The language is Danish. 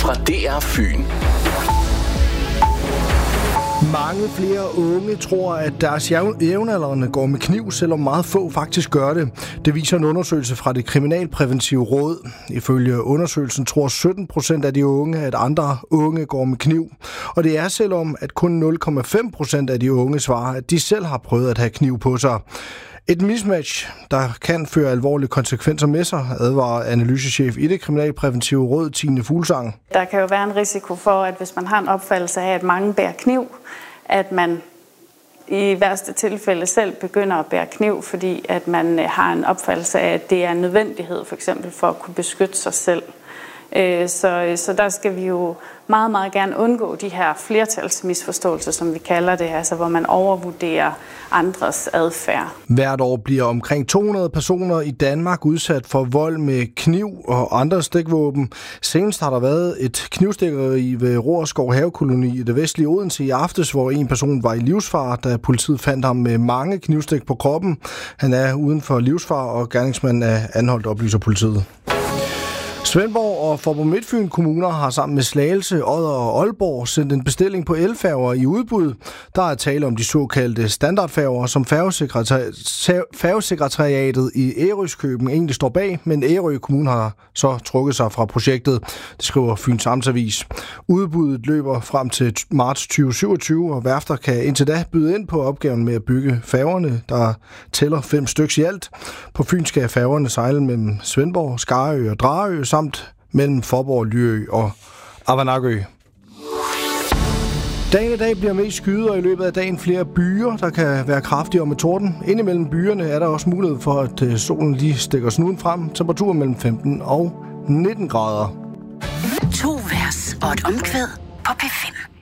fra DR Fyn. Mange flere unge tror, at deres jævnaldrende går med kniv, selvom meget få faktisk gør det. Det viser en undersøgelse fra det Kriminalpræventive Råd. Ifølge undersøgelsen tror 17% af de unge, at andre unge går med kniv. Og det er selvom, at kun 0,5% af de unge svarer, at de selv har prøvet at have kniv på sig. Et mismatch, der kan føre alvorlige konsekvenser med sig, advarer analysechef i det Kriminalpræventive Råd, Tine Fuglsang. Der kan jo være en risiko for, at hvis man har en opfattelse af, at mange bærer kniv, at man i værste tilfælde selv begynder at bære kniv, fordi at man har en opfattelse af, at det er en nødvendighed, for eksempel for at kunne beskytte sig selv. Så der skal vi jo meget, meget gerne undgå de her flertalsmisforståelser, som vi kalder det, altså hvor man overvurderer andres adfærd. Hvert år bliver omkring 200 personer i Danmark udsat for vold med kniv og andre stikvåben. Senest har der været et knivstikkeri ved Roerskov Havekoloni i det vestlige Odense i aftes, hvor en person var i livsfare, da politiet fandt ham med mange knivstik på kroppen. Han er uden for livsfare, og gerningsmanden er anholdt, oplyser politiet. Svendborg og Faaborg-Midtfyn kommuner har sammen med Slagelse, Odder og Aalborg sendt en bestilling på elfærger i udbud. Der er tale om de såkaldte standardfærger, som færgesekretariatet i Ærøskøben egentlig står bag, men Ærø Kommune har så trukket sig fra projektet, det skriver Fyns Amtsavis. Udbuddet løber frem til marts 2027, og værfter kan indtil da byde ind på opgaven med at bygge færgerne, der tæller 5 stykker i alt. På Fyn skal færgerne sejle mellem Svendborg, Skarø og Draø, samt mellem Faaborg, Lyø og Avanakø. Dagen i dag bliver mest skyet, og i løbet af dagen flere byer, der kan være kraftigere med torden. Indimellem byerne er der også mulighed for, at solen lige stikker snuden frem. Temperaturer mellem 15 og 19 grader. 2 vers og et omkvæd på P5.